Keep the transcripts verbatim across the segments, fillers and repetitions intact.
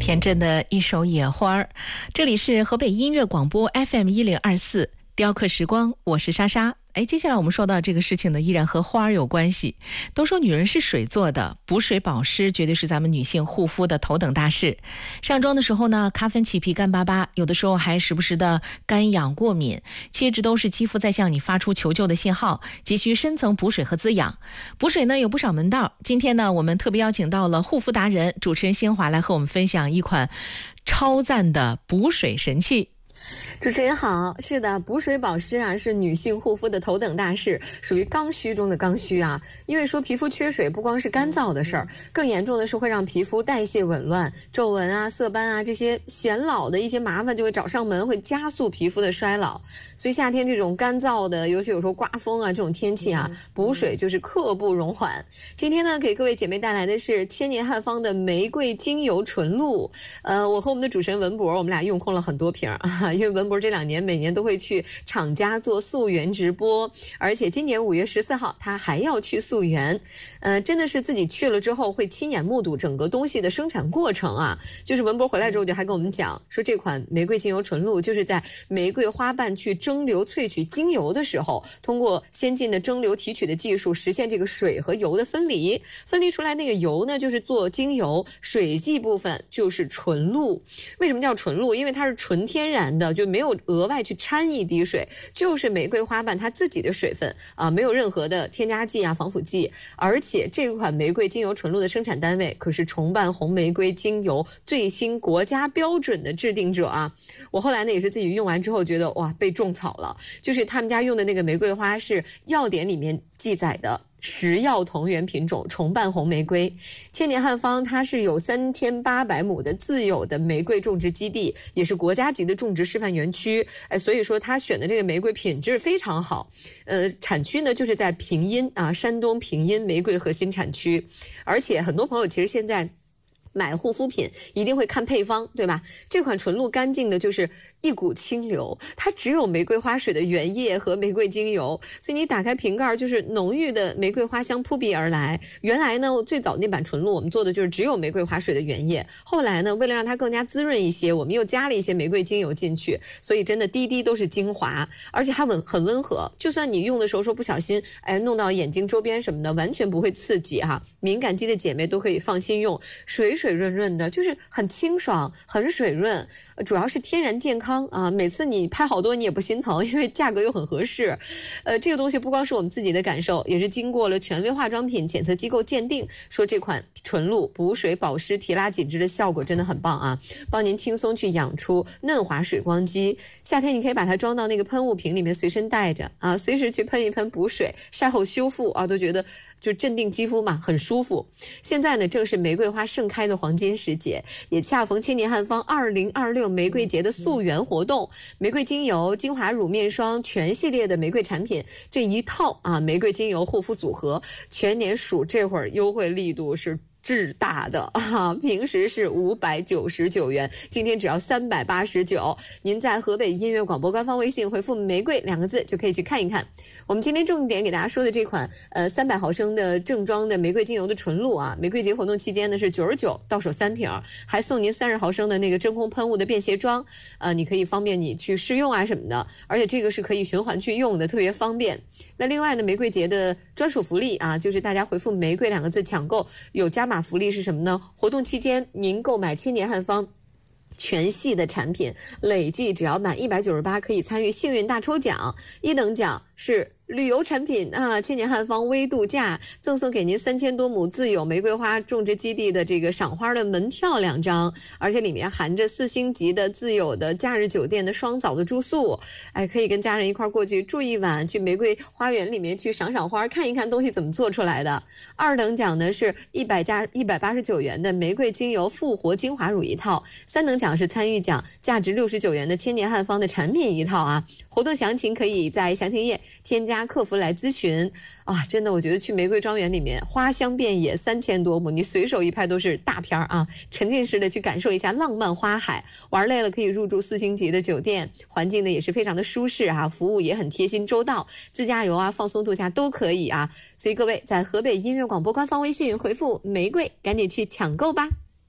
田震的一首野花。这里是河北音乐广播 F M 一零二四雕刻时光，我是莎莎。哎，接下来我们说到这个事情呢，依然和花儿有关系。都说女人是水做的，补水保湿绝对是咱们女性护肤的头等大事。上妆的时候呢，咖啡起皮干巴巴，有的时候还时不时的干痒过敏，其实都是肌肤在向你发出求救的信号，急需深层补水和滋养。补水呢有不少门道，今天呢我们特别邀请到了护肤达人主持人新华来和我们分享一款超赞的补水神器。 主持人好，是的，补水保湿啊是女性护肤的头等大事，属于刚需中的刚需啊。因为说皮肤缺水不光是干燥的事儿，更严重的是会让皮肤代谢紊乱，皱纹啊、色斑啊这些显老的一些麻烦就会找上门，会加速皮肤的衰老。所以夏天这种干燥的，尤其有时候刮风啊这种天气啊，补水就是刻不容缓。今天呢，给各位姐妹带来的是千年汉方的玫瑰精油纯露。呃，我和我们的主持人文博，我们俩用空了很多瓶啊。因为文博这两年每年都会去厂家做溯源直播，而且今年五月十四号他还要去溯源，呃，真的是自己去了之后会亲眼目睹整个东西的生产过程啊。就是文博回来之后就还跟我们讲说，这款玫瑰精油纯露就是在玫瑰花瓣去蒸馏萃取精油的时候，通过先进的蒸馏提取的技术实现这个水和油的分离，分离出来那个油呢就是做精油，水剂部分就是纯露。为什么叫纯露？因为它是纯天然的，就没有额外去掺一滴水，就是玫瑰花瓣它自己的水分啊，没有任何的添加剂啊、防腐剂。而且这款玫瑰精油纯露的生产单位可是重瓣红玫瑰精油最新国家标准的制定者啊。我后来呢也是自己用完之后觉得哇，被种草了。就是他们家用的那个玫瑰花是药典里面记载的食药同源品种重瓣红玫瑰。千年汉方它是有三千八百亩的自有的玫瑰种植基地，也是国家级的种植示范园区。哎，所以说它选的这个玫瑰品质非常好。呃，产区呢就是在平阴啊，山东平阴玫瑰核心产区。而且很多朋友其实现在买护肤品一定会看配方，对吧？这款纯露干净的就是一股清流，它只有玫瑰花水的原液和玫瑰精油，所以你打开瓶盖就是浓郁的玫瑰花香扑鼻而来。原来呢，最早那版纯露我们做的就是只有玫瑰花水的原液，后来呢，为了让它更加滋润一些，我们又加了一些玫瑰精油进去，所以真的滴滴都是精华，而且它很很温和，就算你用的时候说不小心哎弄到眼睛周边什么的，完全不会刺激哈、啊。敏感肌的姐妹都可以放心用，水水润润的，就是很清爽，很水润，主要是天然健康啊！每次你拍好多你也不心疼，因为价格又很合适。呃，这个东西不光是我们自己的感受，也是经过了权威化妆品检测机构鉴定，说这款纯露补水保湿提拉紧致的效果真的很棒啊，帮您轻松去养出嫩滑水光肌。夏天你可以把它装到那个喷雾瓶里面随身带着啊，随时去喷一喷补水，晒后修复啊，都觉得就镇定肌肤嘛，很舒服。现在呢，正是玫瑰花盛开的黄金时节，也恰逢千年汉方二零二六玫瑰节的溯源活动，玫瑰精油、精华乳、面霜全系列的玫瑰产品这一套啊，玫瑰精油护肤组合，全年数这会儿优惠力度是巨大的啊！平时是五百九十九元，今天只要三百八十九。您在河北音乐广播官方微信回复玫瑰两个字就可以去看一看。我们今天重点给大家说的这款呃三百毫升的正装的玫瑰精油的纯露啊，玫瑰节活动期间呢是九十九到手三瓶，还送您三十毫升的那个真空喷雾的便携装，呃，你可以方便你去试用啊什么的，而且这个是可以循环去用的，特别方便。那另外呢，玫瑰节的专属福利啊，就是大家回复玫瑰两个字抢购有加码福利是什么呢？活动期间您购买千年汉方全系的产品，累计只要满一百九十八可以参与幸运大抽奖，一等奖是旅游产品啊，千年汉方微度假赠送给您三千多亩自有玫瑰花种植基地的这个赏花的门票两张，而且里面含着四星级的自有的假日酒店的双早的住宿，哎，可以跟家人一块过去住一晚，去玫瑰花园里面去赏赏花，看一看东西怎么做出来的。二等奖呢是一百加一百八十九元的玫瑰精油复活精华乳一套，三等奖是参与奖价值六十九元的千年汉方的产品一套啊。活动详情可以在详情页添加客服来咨询啊！真的，我觉得去玫瑰庄园里面花香遍野，三千多亩，你随手一拍都是大片啊！沉浸式的去感受一下浪漫花海，玩累了可以入住四星级的酒店，环境呢也是非常的舒适啊，服务也很贴心周到，自驾游啊、放松度假都可以啊！所以各位在河北音乐广播官方微信回复玫瑰，赶紧去抢购吧。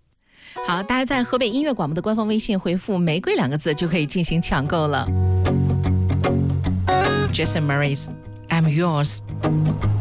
好，大家在河北音乐广播的官方微信回复玫瑰两个字就可以进行抢购了。Jason Mraz, I'm yours.